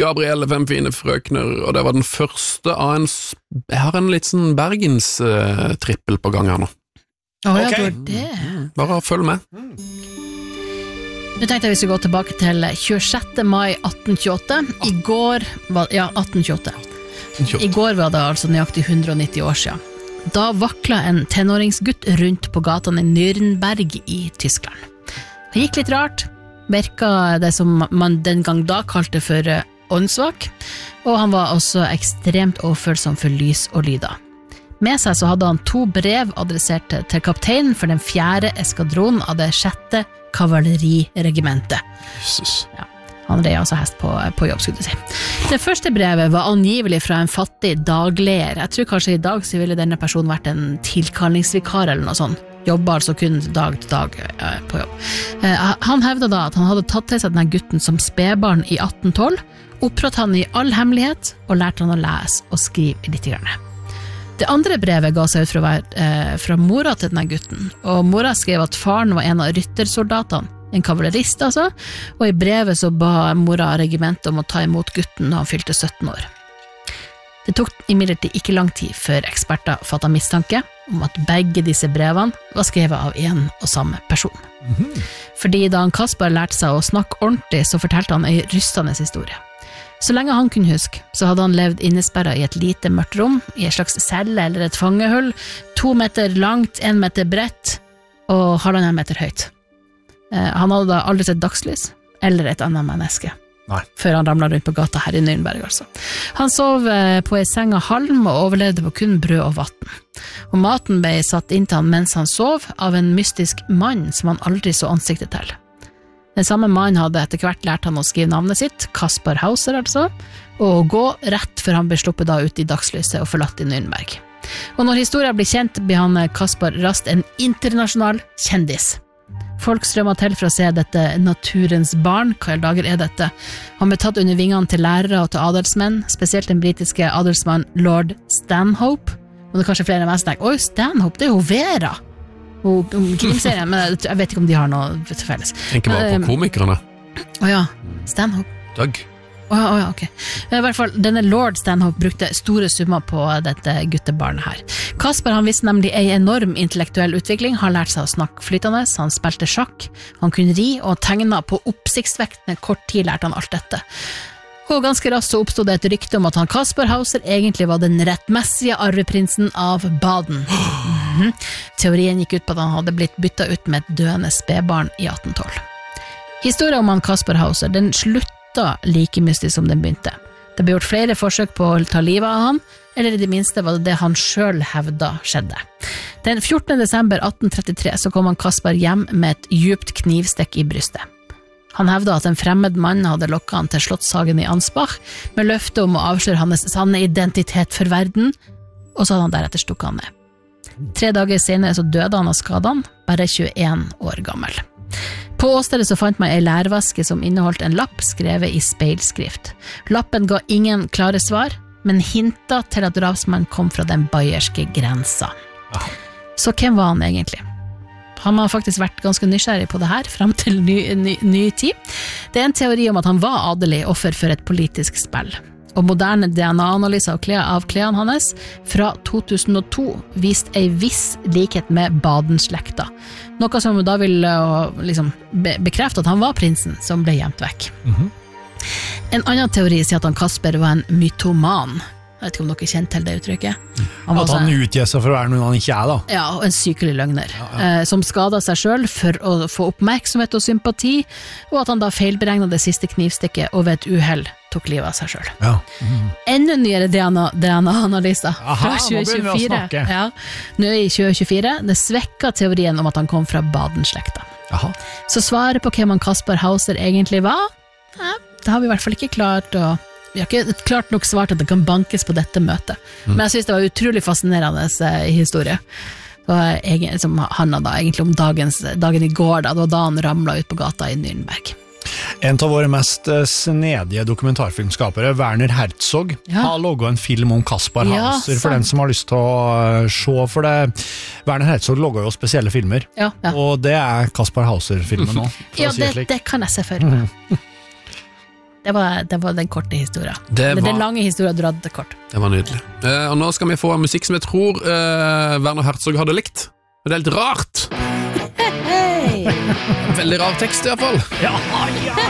Gabrielle, 5 fine frøkner, og det var den første av jeg har en litt sånn Bergens-trippel på gang her nå. Ja, det. Bare følg med. Nå tenkte jeg vi skulle gå tilbake til 26. mai 1828. I går var, 1828. I går var det altså nøyaktig 190 år siden. Da vaklet en tenåringsgutt rundt på gatene i Nürnberg i Tyskland. Det gikk litt rart, virket det som man den gang da kalte for åndssvak, og han var også ekstremt overfølsom for lys og lyder. Med seg så hadde han 2 brev adressert til kapteinen for den 4. eskadronen av det 6. kavaleriregimentet. Jesus. Ja. Han rei altså hest på jobb, skulle du si. Det første brevet var angivelig fra en fattig dagleier. Jeg tror kanskje i dag så ville denne personen vært en tilkallingsvikar eller noe sånt. Jobber altså kun dag til dag på jobb. Han hevdet da at han hadde tatt til seg denne gutten som spedbarn i 1812, opptrådte han i all hemmelighet og lærte han å lese og skrive litt grann. Det andre brevet ga seg ut for å være fra mora til denne gutten, og mora skrev at faren var en av ryttersoldatene, en kavalerist altså, og i brevet så ba mora regimentet om å ta imot gutten da han fylte 17 år. Det tok imidlertid ikke lang tid før eksperter fattet mistanke om at begge disse brevene var skrevet av en og samme person. Fordi da han Kaspar lærte seg å snakke ordentlig, så fortalte han en rystende historie. Så lenge han kunne huske, så hadde han levd innesperret i et lite mørkt rom, i en slags celle eller et fangehull, 2 meter langt, 1 meter bredt, og 1,5 meter høyt. Han hadde da aldri sett dagslys, eller et annet menneske. Nei. Før han ramlet rundt på gata her i Nürnberg altså. Han sov på en seng av halm og overlevde på kun brød og vatten. Og maten ble satt inn til han mens han sov av en mystisk mann som han aldri så ansiktet til. Den samme mannen hadde etter hvert lært han å skrive navnet sitt, Kaspar Hauser altså, og å gå rett før han ble sluppet da ut i dagslyset og forlatt i Nürnberg. Og når historien blir kjent, blir han Kaspar raskt en internasjonal kjendis. Folk strømmer til for å se dette naturens barn. Hva i dager er dette? Han ble tatt under vingene til lærere og til adelsmenn, spesielt den britiske adelsmann Lord Stanhope. Og det er kanskje flere av meg som tenker, oi, Stanhope, det er jo Vera. Og krimserien, men jeg vet ikke om de har noe til felles. Tenker bare på komikerne. Åja, Stanhope. Doug. Åja, ok. I hvert fall, denne Lord Stanhope brukte store summer på dette guttebarnet her. Kaspar, han visste nemlig en enorm intellektuell utvikling, han lærte seg å snakke flytende, han spilte sjakk, han kunne ri og tegne på oppsiktsvekkende kort tid lærte han alt dette. Og ganske raskt så oppstod det et rykte om at han Kaspar Hauser egentlig var den rettmessige arveprinsen av Baden. Teorien gikk ut på at han hadde blitt byttet ut med et døende spedbarn i 1812. Historien om han Kaspar Hauser, den slutta like mystisk som den begynte. Det ble gjort flere forsøk på å ta livet av han, eller i det minste var det han selv hevda skjedde. Den 14. desember 1833 så kom han Kaspar hjem med et djupt knivstikk i brystet. Han hevda at en fremmed mann hadde lokket han til Slottshagen i Ansbach, med løfte om å avsløre hans sanne identitet for verden, og så hadde han deretter stukket han ned. 3 dager senere så døde han av skadene, bare 21 år gammel. På åstedet så fant man en lærvaske som inneholdt en lapp skrevet i speilskrift. Lappen ga ingen klare svar, men hintet til at drapsmannen kom fra den bayerske grensa. Så hvem var han egentlig? Han har faktisk vært ganske nysgjerrig på det her, frem til ny tid. Det er en teori om at han var adelig offer for et politisk spill. Og moderne DNA-analyser av klærne hans fra 2002 viste en viss likhet med Baden-slekta. Noe som da vil liksom bekrefte at han var prinsen som ble gjemt vekk. En annen teori sier at han Kaspar var en mytoman. Jeg vet ikke om dere kjenner til det uttrykket. At han utgir seg for å være noe han ikke er da. Ja, og en sykelig løgner. Som skadet seg selv for å få oppmerksomhet og sympati, og at han da feilberegnet det siste knivstikket og ved et uheld tok livet av seg selv. Ja. Enda nyere DNA-analyser fra 2024. Ja, nå i 2024. Det svekket teorien om at han kom fra Baden-slekta. Så svaret på hvem han Kaspar Hauser egentlig var, det har vi i hvert fall ikke klart å... Vi har ikke klart nok svart at det kan bankes på dette møtet. Men jeg synes det var utrolig fascinerende historie. Som handlet da egentlig om dagen i går, da, det var da han ramlet ut på gata i Nürnberg. En av våre mest snedige dokumentarfilmskapere, Werner Herzog, har laget en film om Kaspar Hauser, for den som har lyst til å se, for det. Werner Herzog lager jo spesielle filmer, og det er Kaspar Hauser-filmen nå. Ja, det kan jeg se for meg. Det var den korte historien. Den lange historien du hadde kort. Det var nydelig. Og nå skal vi få musikk som jeg tror Werner Herzog hadde likt. Og det er helt rart. Veldig rar tekst i hvert fall. Ja.